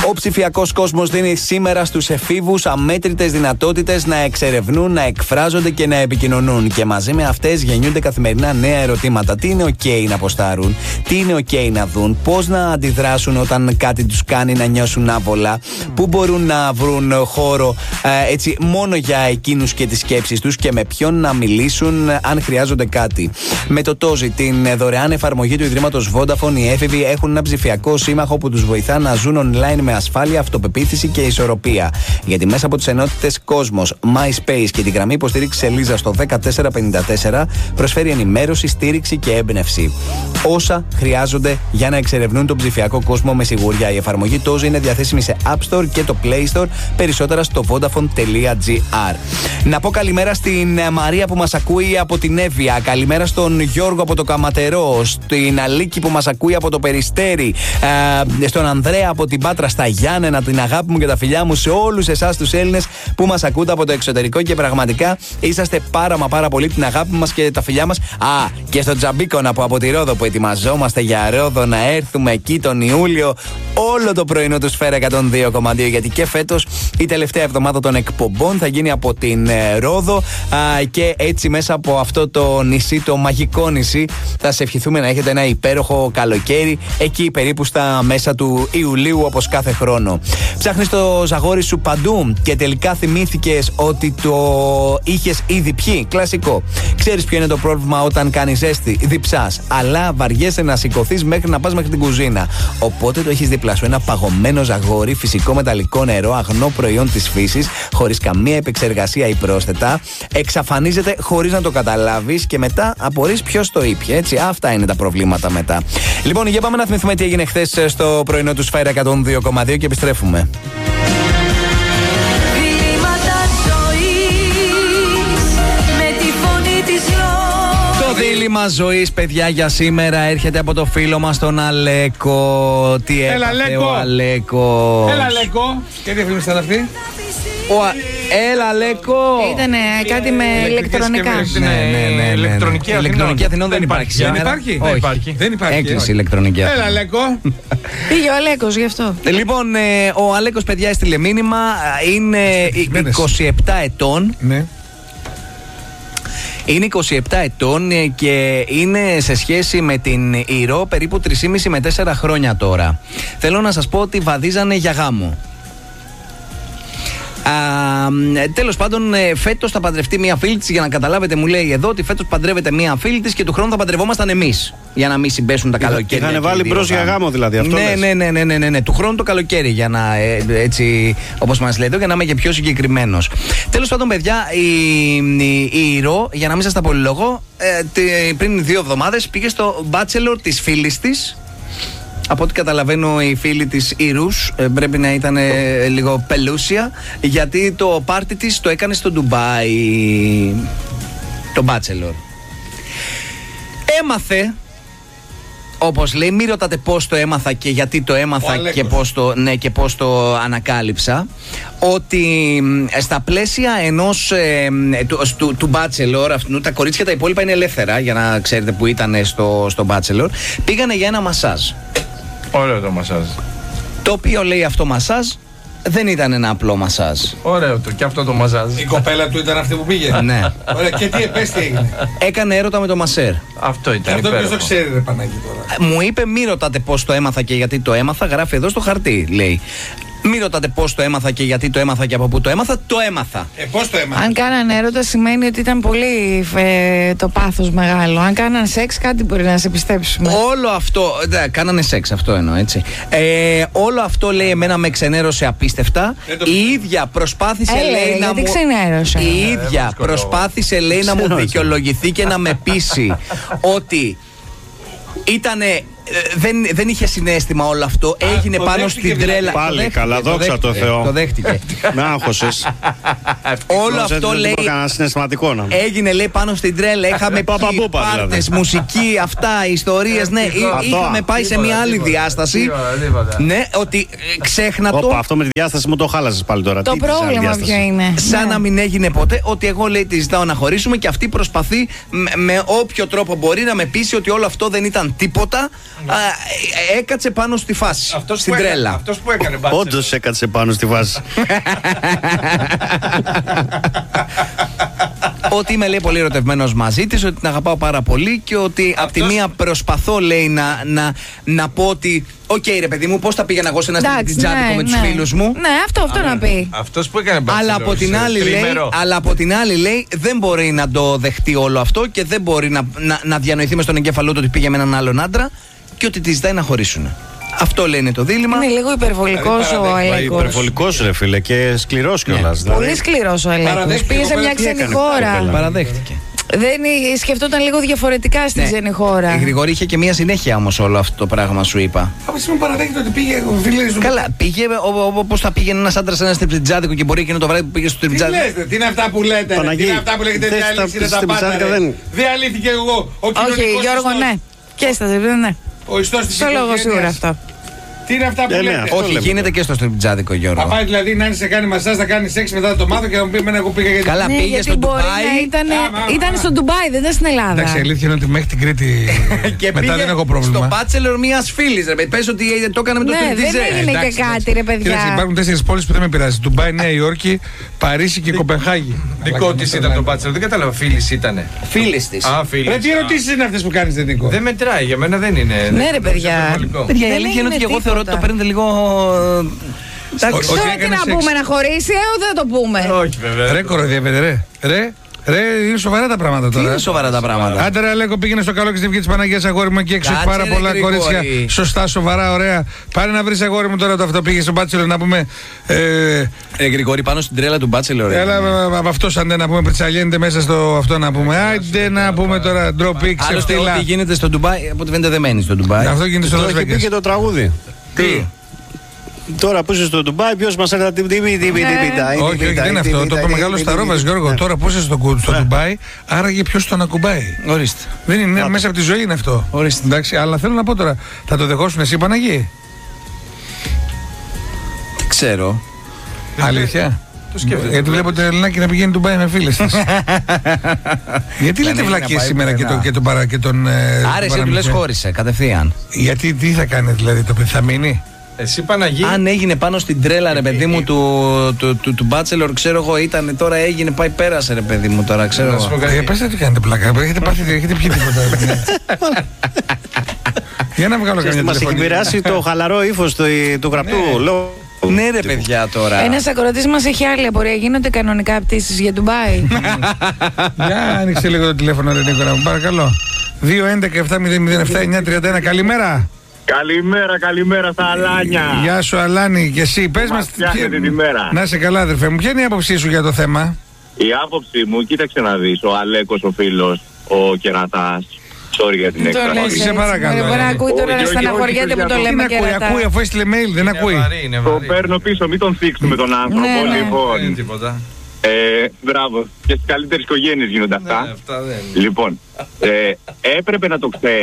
Ο ψηφιακός κόσμος δίνει σήμερα στους εφήβους αμέτρητες δυνατότητες να εξερευνούν, να εκφράζονται και να επικοινωνούν. Και μαζί με αυτές γεννιούνται καθημερινά νέα ερωτήματα. Τι είναι OK να ποστάρουν, τι είναι OK να δουν, πώς να αντιδράσουν όταν κάτι τους κάνει να νιώσουν άβολα, πού μπορούν να βρουν χώρο έτσι μόνο για εκείνους και τις σκέψεις τους και με ποιον να μιλήσουν αν χρειάζονται κάτι. Με το Tozi, την δωρεάν εφαρμογή του Ιδρύματος Vodafone, οι έφηβοι έχουν ένα ψηφιακό σύμμαχο που τους βοηθά να ζουν online με ασφάλεια, αυτοπεποίθηση και ισορροπία. Γιατί μέσα από τις ενότητες Κόσμος, MySpace και τη γραμμή υποστήριξης Ελίζα στο 14454 προσφέρει ενημέρωση, στήριξη και έμπνευση. Όσα χρειάζονται για να εξερευνούν τον ψηφιακό κόσμο με σιγουριά. Η εφαρμογή Tozi είναι διαθέσιμη σε App Store και το Play Store, περισσότερα στο vodafone.gr. Να πω καλημέρα στην Μαρία που μας ακούει από την Εύβοια, καλημέρα στον Γιώργο από το Καματερό, στην Αλίκη που μας ακούει από το Περιστέρι, στον Ανδρέα από την Πάτρα, στα Γιάννενα, την αγάπη μου και τα φιλιά μου σε όλους εσάς τους Έλληνες που μας ακούτε από το εξωτερικό και πραγματικά είσαστε πάρα πολύ, την αγάπη μας και τα φιλιά μας. Και στον Τζαμπίκονα που από τη Ρόδο που ετοιμαζόμαστε για Ρόδο να έρθουμε εκεί τον Ιούλιο όλο το πρωινό του Σφαίρα 102,2, γιατί και φέτος η τελευταία εβδομάδα των εκπομπών θα γίνει από την Ρόδο και έτσι μέσα από αυτό το νησί, το μαγικό νησί, θα σε ευχηθούμε να έχετε ένα υπέροχο καλοκαίρι εκεί περίπου στα μέσα του Ιουλίου όπως κάθε χρόνο. Ψάχνεις το ζαγόρι σου παντού και τελικά θυμήθηκες ότι το είχες ήδη πιει. Κλασικό. Ξέρεις ποιο είναι το πρόβλημα όταν κάνεις ζέστη? Διψάς, αλλά βαριέσαι να σηκωθείς μέχρι να πας μέχρι την κουζίνα. Οπότε το έχεις δίπλα σου ένα παγωμένο ζαγόρι, φυσικό μεταλλικό νερό, αγνό προϊόν της φύσης, χωρίς καμία επεξεργασία ή πρόσθετα. Εξαφανίζεται χωρίς να το καταλάβεις και μετά απορείς ποιος το ήπιε. Έτσι, αυτά είναι τα προβλήματα μετά. Λοιπόν, για πάμε να θυμηθούμε τι έγινε χθες στο πρωινό του Σφαίρα 102,2 και επιστρέφουμε. Το δίλημμα ζωής, παιδιά, για σήμερα έρχεται από το φίλο μας τον Αλέκο. Τι έπαθε ο Αλέκο? Έλα Λέκο. Και τι φίλοι ήταν αυτοί? Έλα Λέκο. Ήτανε κάτι με ηλεκτρονικά. Ναι. Ηλεκτρονική Αθηνών δεν υπάρχει σήμερα. Δεν υπάρχει. Έκλεισε ηλεκτρονική. Έλα Λέκο. Πήγε ο Αλέκος γι' αυτό. Λοιπόν, ο Αλέκος, παιδιά, έστειλε μήνυμα. Είναι 27 ετών. Ναι. Είναι 27 ετών και είναι σε σχέση με την Ηρώ περίπου 3,5 με 4 χρόνια τώρα. Θέλω να σας πω ότι βαδίζανε για γάμο. Τέλος πάντων, φέτος θα παντρευτεί μία φίλη της. Για να καταλάβετε, μου λέει εδώ ότι φέτος παντρεύεται μία φίλη της και του χρόνου θα παντρευόμασταν εμείς. Για να μην συμπέσουν τα καλοκαίρια. Είχαν βάλει μπρος για γάμο, δηλαδή. Αυτό ναι. Του χρόνου το καλοκαίρι, για να έτσι, όπως μας λέει εδώ, για να είμαι και πιο συγκεκριμένος. Τέλος πάντων, παιδιά, η Ηρώ, για να μην σας τα πολυλογώ, πριν 2 εβδομάδες πήγε στο bachelor της φίλης της. Από ό,τι καταλαβαίνω, η φίλη της Ιρούς πρέπει να ήταν λίγο πελούσια, γιατί το πάρτι της το έκανε στο Ντουμπάι, το Bachelor. Έμαθε, όπως λέει, μην ρωτάτε πώς το έμαθα και γιατί το έμαθα και πώς το ανακάλυψα, ότι στα πλαίσια ενός του Bachelor, τα κορίτσια τα υπόλοιπα είναι ελεύθερα, για να ξέρετε που ήταν στο Bachelor, πήγανε για ένα μασάζ. Ωραίο το μασάζ. Το οποίο, λέει, αυτό μασάζ δεν ήταν ένα απλό μασάζ. Ωραίο και αυτό το μασάζ. Η κοπέλα του ήταν αυτή που πήγε. Ναι. Ωραία, και τι έγινε? Έκανε έρωτα με το μασέρ. Αυτό ήταν. Αυτό ποιος το ξέρει, ρε Παναγί, τώρα? Μου είπε, μη ρωτάτε πώς το έμαθα και γιατί το έμαθα. Γράφει εδώ στο χαρτί, λέει. Μην ρωτάτε πώς το έμαθα και γιατί το έμαθα και από πού το έμαθα. Το έμαθα. Πώς το έμαθα? Αν κάνανε έρωτα, σημαίνει ότι ήταν πολύ το πάθος μεγάλο. Αν κάνανε σεξ, κάτι μπορεί να σε πιστέψουμε. Όλο αυτό. Κάνανε σεξ, αυτό εννοώ, έτσι. Όλο αυτό, λέει, εμένα με ξενέρωσε απίστευτα. Η ίδια προσπάθησε, λέει, να μου. Ξενέρωσε. Η ίδια προσπάθησε, λέει, να μου δικαιολογηθεί και να με πείσει ότι ήτανε. Δεν είχε συναίσθημα όλο αυτό. Έγινε πάνω στην τρέλα. Πάλι καλά, δόξα τω Θεώ. Το δέχτηκε. Με άγχωσες. Όλο αυτό, λέει, έγινε, λέει, πάνω στην τρέλα. Είχαμε πάρτες, μουσική, αυτά, ιστορίες. Ναι, είχαμε πάει σε μια άλλη διάσταση. Ναι, ότι ξέχνα το. Αυτό με τη διάσταση μου το χάλασες πάλι τώρα. Το πρόβλημα ποιο είναι? Σαν να μην έγινε ποτέ. Ότι εγώ, λέει, τη ζητάω να χωρίσουμε και αυτή προσπαθεί με όποιο τρόπο μπορεί να με πείσει ότι όλο αυτό δεν ήταν τίποτα. έκατσε πάνω στη φάση. Αυτός στην που έκανε, τρέλα. αυτός που έκανε μπάτσελο. Όντως έκατσε πάνω στη βάση. Ότι είμαι, λέει, πολύ ερωτευμένος μαζί της, ότι την αγαπάω πάρα πολύ και ότι απ' τη μία προσπαθώ, λέει, να πω ότι οκ, ρε παιδί μου, πώς θα πήγαινα εγώ σε ένα στριπτιτζάδικο με τους φίλους μου. Ναι, αυτό να πει. Αυτός που έκανε μπάτσελο. Αλλά από την άλλη, λέει, δεν μπορεί να το δεχτεί όλο αυτό και δεν μπορεί να διανοηθεί μες στον εγκέφαλό του ότι πήγε με έναν άλλον άντρα και ότι τη ζητάει να χωρίσουν. Αυτό, λέει, είναι το δίλημμα. Είναι λίγο υπερβολικός ο Αλέκος. Υπερβολικός, ρε φίλε, και σκληρός κιόλας. Πολύ σκληρός ο Αλέκος. Πήγε σε μια ξένη χώρα. Παραδέχτηκε. Σκεφτόταν λίγο διαφορετικά στην ξένη χώρα. Η Γρηγορή είχε και μια συνέχεια όμως όλο αυτό το πράγμα, σου είπα. Από σήμερα παραδέχεται ότι πήγε ο φίλος του. Καλά, πήγε όπως θα πήγαινε ένας άντρας σε ένα στριπτιτζάδικο και μπορεί εκείνο το βράδυ που πήγε στο στριπτιτζάδικο. Τι λέτε, τι είναι αυτά που λέτε, τι είναι αυτά που λέγεται διαλύσει τα πάντα. Διαλύθηκε εγώ, ο κοινωνικός Όχι, Γιώργο, ναι. Και στα ναι. ο ιστός της στο λόγο σίγουρα αυτό. Τι είναι αυτά που λέτε. Όχι, γίνεται και στο στριπτιτζάδικο, Γιώργο. Θα πάει δηλαδή να σε κάνει μασάζ, θα κάνει σεξ μετά το μάθω και θα μου πει εμένα εγώ πήγα γιατί. Καλά, πήγε στο Ντουμπάι. Ήταν στο Ντουμπάι, δεν ήταν στην Ελλάδα. Εντάξει, η αλήθεια είναι ότι μέχρι την Κρήτη μετά δεν έχω πρόβλημα. Στο bachelor μιας φίλης, ρε παιδί. Πες ότι το έκανε με το στριπτιτζέ. Δεν έγινε και κάτι, ρε παιδιά. Υπάρχουν 4 πόλεις που δεν με πειράζει. Ντουμπάι, Νέα Υόρκη, Παρίσι και Κοπενχάγη. Δικό της ήταν το bachelor, δεν κατάλαβα, φίλης ήτανε. Φίλης της. Α, φίλης. Τι ερωτήσεις είναι αυτές που κάνεις, Νίκο? Δεν μετράει, για μένα δεν είναι. Ναι, ρε παιδιά. Παιδιά, η αλήθεια είναι ότι εγώ θεωρώ ότι το παίρνετε λίγο. Τώρα τι να πούμε, να χωρίσει, δεν το πούμε. Όχι, βέβαια. Ρε κοροϊδεύετε, ρε, είναι σοβαρά τα πράγματα τώρα. Τι είναι σοβαρά τα πράγματα? Άντε, ρε Αλέκο, πήγαινε στο καλό και στη βγήκε τη Παναγία, αγόρι μου, εκεί έξω έχει πάρα πολλά κορίτσια. Σωστά, σοβαρά, ωραία. Πάρε να βρει, αγόρι μου, τώρα το αυτό πήγε στο bachelor να πούμε. Γρηγόρη, πάνω στην τρέλα του bachelor. Έλα από αυτό, σαν να πούμε, πριτσαλιένεται μέσα στο αυτό να πούμε. Άιντε να πούμε τώρα ντροπή, ξεφτύλα. Ό,τι γίνεται στο Ντουμπάι, από ό,τι φαίνεται δεν μένει στο Ντουμπάι. Αυτό γίνεται στο Las Vegas. Πήγε το τραγούδι. Τι? Τώρα που είσαι στο Ντουμπάι, ποιος μας έκανε την Όχι, δεν είναι αυτό. Το είπε μεγάλο Σταρόβας, Γιώργο. Τώρα που είσαι στο Ντουμπάι, άραγε ποιος τον ακουμπάει. Ορίστε. Δεν είναι μέσα από τη ζωή είναι αυτό. Ορίστε. Εντάξει, αλλά θέλω να πω τώρα, θα το δεχόσουν εσύ, Παναγί? Δεν ξέρω. Αλήθεια. Γιατί βλέπω την Ελληνάκη να πηγαίνει Ντουμπάι με φίλες της. Γιατί λέτε βλακίες σήμερα και τον. Άρα εσύ του λες χώρισε κατευθείαν. Γιατί τι θα κάνει δηλαδή, το παιδί θα μείνει? Εσύ Παναγί. Αν έγινε πάνω στην τρέλα, ρε παιδί μου, του Bachelor, ξέρω εγώ, ήταν τώρα, έγινε, πάει, πέρασε, ρε παιδί μου, τώρα, ξέρω εγώ. Πες τι κάνετε πλάκα, έχετε πιει τίποτα. Για να βγάλω καμιά Μας έχει επηρεάσει το χαλαρό ύφος του γραπτού λόγου. Ναι, ρε παιδιά, τώρα. Ένας ακροατής μας έχει άλλη απορία. Γίνονται κανονικά πτήσεις για Ντουμπάι? Για άνοιξε λίγο το τηλέφωνο, ρε Νίκο, μου παρακαλώ. 2-11-7-007-931. Καλημέρα. Καλημέρα στα Αλάνια. Γεια σου, Αλάνη, και εσύ. Πες μας. Φτιάχνετε τη μέρα. Να είσαι καλά, αδερφέ μου. Ποια είναι η άποψή σου για το θέμα? Η άποψή μου, κοίταξε να δεις. Ο Αλέκος, ο φίλος, ο κερατάς. Sorry για την έκφραση. Όχι, σε παρακαλώ. Μπορεί να ακούει τώρα να στεναχωριέται που το λέμε κερατά. Ακούει, αφού έστειλε mail, δεν ακούει. Το παίρνω πίσω, μην τον θίξουμε τον άνθρωπο. Λοιπόν. Μπράβο. Και στις καλύτερες οικογένειες γίνονται αυτά. Λοιπόν, έπρεπε να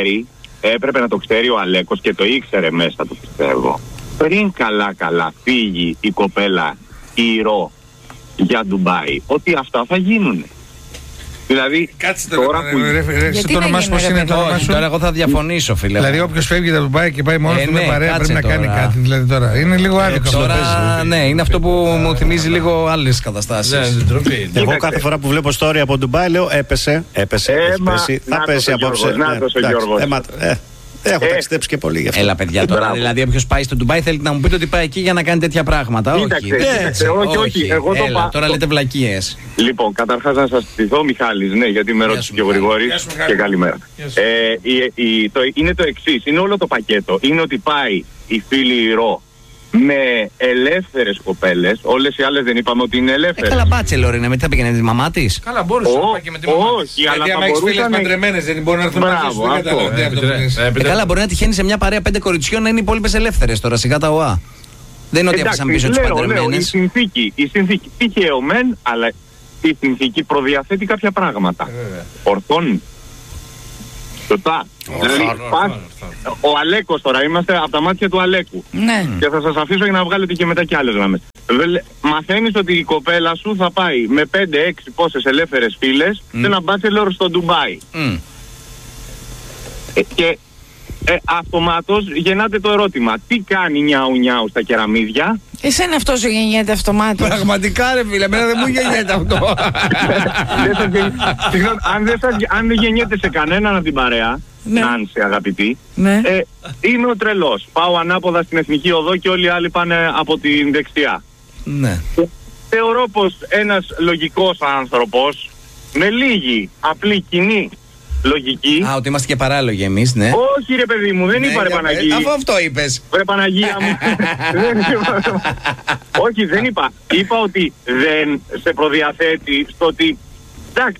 το ξέρει ο Αλέκος και το ήξερε μέσα του, πιστεύω. Πριν καλά φύγει η κοπέλα Ηρώ για Ντουμπάι, ότι αυτά θα γίνουν. Δηλαδή, κάτσε τώρα που το όνομά σου, πώς είναι το όνομά σου? Τώρα εγώ θα διαφωνήσω, φίλε. Δηλαδή, όποιος φεύγει για Ντουμπάι και πάει μόνο του με παρέα, πρέπει να κάνει τώρα κάτι. Δηλαδή, τώρα είναι λίγο άδικο αυτό. Ναι, είναι αυτό που μου θυμίζει λίγο άλλες καταστάσεις. Εγώ κάθε φορά που βλέπω story από Ντουμπάι λέω έπεσε, θα πέσει απόψε. Νάτος ο Γιώργος. Έχω ταξιδέψει και πολύ γι' αυτό. Έλα, παιδιά, τώρα. Δηλαδή, όποιος πάει στο Ντουμπάι θέλει να μου πείτε ότι πάει εκεί για να κάνει τέτοια πράγματα. Όχι. Εγώ το πάω. Τώρα λέτε βλακίες. Λοιπόν, καταρχάς να σας στηθώ, Μιχάλης, ναι, γιατί με ρώτησε και ο Γρηγόρης. Και καλημέρα. Είναι το εξής, είναι όλο το πακέτο. Είναι ότι πάει η φίλη Ηρώ με ελεύθερες κοπέλες. Όλες οι άλλες δεν είπαμε ότι είναι ελεύθερες. Καλά, μπάτσελορ είναι, με τι θα πήγαινε με τη μαμά της? Καλά, μπορούσε να πάει και με τη μαμά της. Όχι, αλλά γιατί άμα έχεις φίλες παντρεμένες δεν μπορούν να έρθουν μαζί σου. Δεν καταλαβαίνετε αυτό που λες. Καλά, μπορεί να τυχαίνει σε μια παρέα 5 κοριτσιών να είναι οι υπόλοιπες ελεύθερες τώρα, σιγά τα ΟΑ. Δεν είναι ότι έπεσαν πίσω τις παντρεμένες. Η συνθήκη τυχαίο μεν, αλλά η συνθήκη προδιαθέτει κάποια πράγματα. Ορθών. Σωστά. Δηλαδή, ο Αλέκος τώρα, είμαστε από τα μάτια του Αλέκου. Ναι. Και θα σας αφήσω για να βγάλετε και μετά κι άλλες γραμμές. Μαθαίνεις ότι η κοπέλα σου θα πάει με 5-6 πόσες ελεύθερες φίλες σε ένα μπάτσελορ στο Ντουμπάι. Και αυτομάτως γεννάται το ερώτημα. Τι κάνει νιάου νιάου στα κεραμίδια? Εσένα αυτό σου γεννιέται αυτομάτως? Πραγματικά ρε φίλε, εμένα δεν μου γεννιέται αυτό. Αν δεν γεννιέται σε κανέναν από την παρέα, Νάνση αγαπητή, είμαι ο τρελός. Πάω ανάποδα στην Εθνική Οδό και όλοι οι άλλοι πάνε από την δεξιά. Ναι. Θεωρώ πως ένας λογικός άνθρωπος με λίγη απλή κοινή λογική. Ότι είμαστε και παράλογοι εμείς, ναι. Όχι ρε παιδί μου, δεν είπα ρε Παναγί. Αφού αυτό είπες. Ρε Παναγία μου. Όχι, δεν είπα. Είπα ότι δεν σε προδιαθέτει στο ότι εντάξει,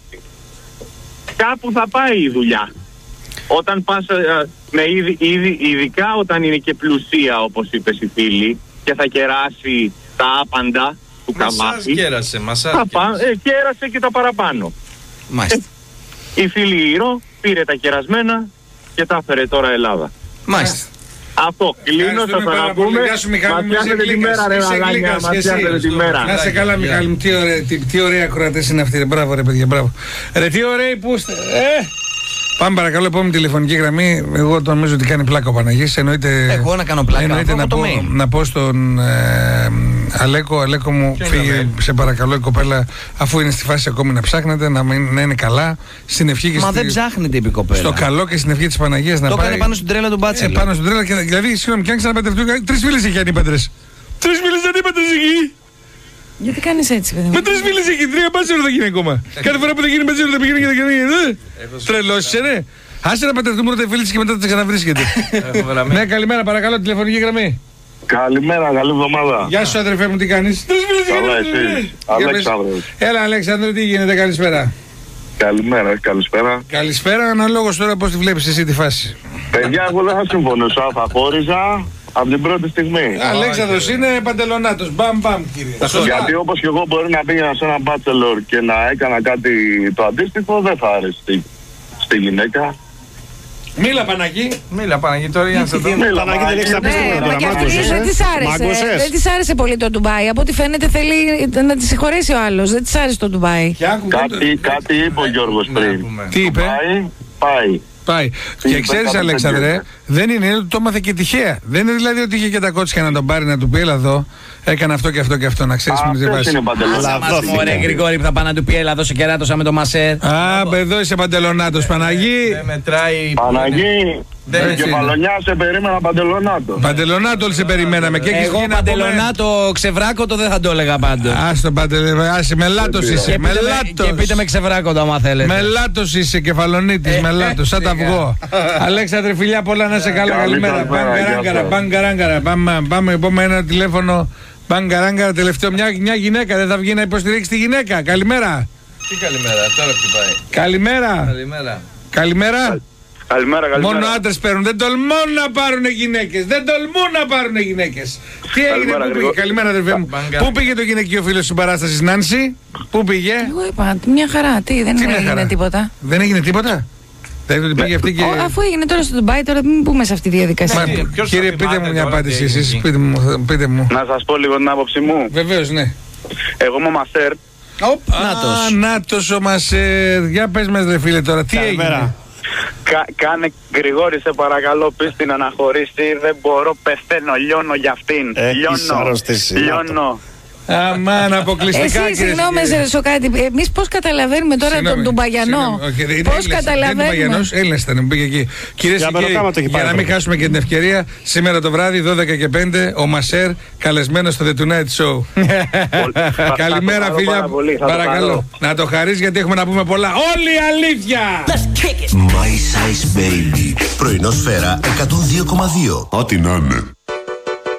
κάπου θα πάει η δουλειά. Όταν πας ειδικά όταν είναι και πλουσία, όπως είπες η φίλη, και θα κεράσει τα άπαντα του καμάφι. Κέρασε και τα παραπάνω. Μάλιστα. Η φίλη Ήρω πήρε τα κερασμένα και τα έφερε τώρα Ελλάδα. Μάλιστα. Αυτό. Κλείνω, θα παραπούμε. Μας πιάσετε τη μέρα ρε λαλάκια. Μας πιάσετε τη μέρα. Να σε καλά Μιχάλη μου, τι ωραία ακροατές είναι αυτοί. Μπράβο ρε παιδιά, μπράβο. Ρε τι ωραίοι που είστε. Πάμε παρακαλώ, επόμενη τηλεφωνική γραμμή. Εγώ το νομίζω ότι κάνει πλάκα ο Παναγής. Εγώ να κάνω πλάκα. Εννοείται να πω στον Αλέκο μου, φύγε σε παρακαλώ η κοπέλα, αφού είναι στη φάση ακόμη να ψάχνετε, να είναι καλά. Στην ευχή και δεν ψάχνεται η κοπέλα. Στο καλό και στην ευχή της Παναγίας να πάει. Το έκανε πάνω στην τρέλα του Μπάτσελ. Πάνω στην τρέλα, δηλαδή, συγγνώμη, και αν ξαναπαντρευτούν, 3 φίλες είχε ανήπαντρες. 3 φίλες ανήπαντρες εκεί. Γιατί κάνεις έτσι, παιδί μου? Με 3 φίλες εκεί, 3 μπάτσελο θα γίνει ακόμα. Κάθε φορά που θα γίνει μπάτσελο θα πηγαίνει και θα γίνει. Τρελός είσαι, ναι. Άσε να πατρευτούμε πρώτα φίλες και μετά θα τα ξαναβρίσκετε. Ναι, καλημέρα, παρακαλώ, τηλεφωνική γραμμή. Καλημέρα, καλή εβδομάδα. Γεια σου, αδερφέ μου, τι κάνεις? Καλά, εσύ. Αλέξανδρος. Έλα, Αλέξανδρο, τι γίνεται, καλησπέρα. Καλημέρα, καλησπέρα. Καλησπέρα, αναλόγως τώρα πώς τη βλέπεις εσύ τη φάση. Παιδιά, εγώ δεν θα συμφωνήσω, θα χώριζα από την πρώτη στιγμή. Αλέξανδρος είναι παντελονάτος, μπαμ μπαμ κύριε. Γιατί όπως και εγώ μπορεί να πήγαινα σε ένα bachelor και να έκανα κάτι το αντίστοιχο, δεν θα άρεσε στη γυναίκα. Μίλα Παναγί. Μίλα Παναγί, τώρα για να σε δω. Παναγί, δεν έχεις να πεις τίποτα. Δεν της άρεσε πολύ το Ντουμπάι. Από ό,τι φαίνεται θέλει να τη συγχωρέσει ο άλλος. Δεν της άρεσε το Ντουμπάι. Κάτι είπε ο Γιώργος πριν. Τι είπε? Πάει. Και ξέρεις Αλέξανδρε, δεν είναι ότι το έμαθε και τυχαία. Δεν είναι δηλαδή ότι είχε και τα κότσια να τον πάρει να του πει έλα εδώ. Έκανε αυτό και αυτό και αυτό, να ξέρεις με τη βάση. Ωραία Γρηγόρη που θα πάει να του πει έλα εδώ σε κεράτωσα με το μασέρ. Εδώ είσαι παντελονάτος Παναγί. Δεν μετράει. Παναγί. Κεφαλονιά σε περίμενα παντελονάτο. Παντελονάτο σε περιμέναμε. Εγώ παντελονάτο ξεβράκωτο δεν θα το έλεγα πάντως. Άστο παντελονάτο, μελάτος είσαι. Και πείτε με ξεβράκωτο άμα θέλετε. Μελάτος είσαι, κεφαλονίτης, μελάτος, σαν τα αυγό. Αλέξανδρε φιλιά πολλά, να σε καλά, καλημέρα. Μπαγκαράγκαρα. Πάμε επόμενο τηλέφωνο. Μπαγκαράγκαρα, τελευταίο μια γυναίκα. Δεν θα βγει να υποστηρίξει τη γυναίκα. Καλημέρα. Τι καλημέρα, τώρα χτυπάει. Καλημέρα. Καλημέρα. Μόνο άντρες παίρνουν. Δεν τολμούν να πάρουν γυναίκες. Τι έγινε, πού πήγε? Καλημέρα, αδερφέ μου. Πού πήγε το γυναικείο φίλο σου παράσταση, Νάνση? Πού πήγε? Εγώ είπα, μια χαρά. Δεν έγινε τίποτα. Δεν έγινε τίποτα. Δηλαδή πήγε αυτή και. Αφού έγινε τώρα στο Ντουμπάι, τώρα μην μπούμε σε αυτή τη διαδικασία. Κύριε, πείτε μου μια απάντηση εσείς. Πείτε μου. Να σας πω λίγο την άποψη μου. Βεβαίως, ναι. Εγώ είμαι ο Μασέρ. Νάτος ο Μασέρ. Για πες μας ρε φίλε τώρα, τι έγινε? Κάνε Γρηγόρη σε παρακαλώ, πεις την αναχωρήσει. Δεν μπορώ, πεθαίνω, λιώνω για αυτήν. Λιώνω. Αμάν, αποκλειστικά. Εσύ, συγγνώμη, σε κάτι. Εμείς πώς καταλαβαίνουμε τώρα τον Ντουμπαγιανό? Πώς καταλαβαίνουμε? Έλληνας ήταν, πήγε εκεί. Κυρίες και κύριοι, για να μην χάσουμε και την ευκαιρία, σήμερα το βράδυ, 12 και 5, ο Μασέρ καλεσμένος στο The Tonight Show. Καλημέρα, φίλια. Παρακαλώ. Να το χαρείς γιατί έχουμε να πούμε πολλά. Όλη η αλήθεια! My Size Baby. Πρωινό σφαίρα 102,2. Ό,τι να είναι.